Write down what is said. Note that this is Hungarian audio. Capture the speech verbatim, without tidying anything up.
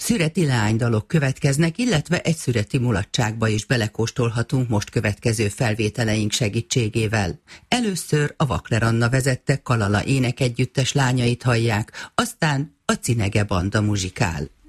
Szüreti leánydalok következnek, illetve egy szüreti mulatságba is belekóstolhatunk most következő felvételeink segítségével. Először a Vakler Anna vezette Kalala énekegyüttes lányait hallják, aztán a Cinege Banda muzsikál.